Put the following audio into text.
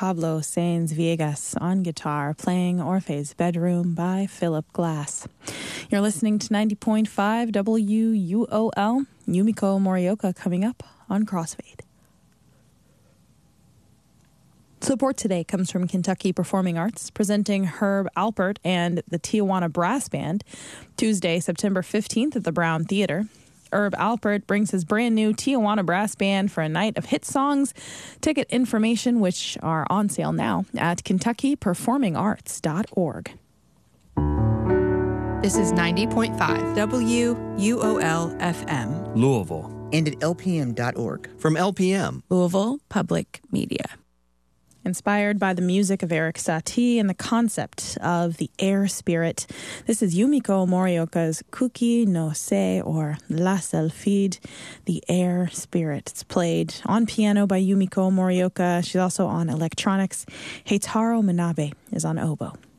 Pablo Sainz Viegas on guitar, playing Orphe's Bedroom by Philip Glass. You're listening to 90.5 WUOL. Yumiko Morioka coming up on Crossfade. Support today comes from Kentucky Performing Arts, presenting Herb Alpert and the Tijuana Brass Band Tuesday, September 15th at the Brown Theater. Herb Alpert brings his brand new Tijuana Brass Band for a night of hit songs. Ticket information, which are on sale now, at KentuckyPerformingArts.org. This is 90.5 WUOL-FM. Louisville. And at LPM.org. From LPM. Louisville Public Media. Inspired by the music of Eric Satie and the concept of the air spirit, this is Yumiko Morioka's Kuki no Se, or La Sylphide, the air spirit. It's played on piano by Yumiko Morioka. She's also on electronics. Heitaro Manabe is on oboe.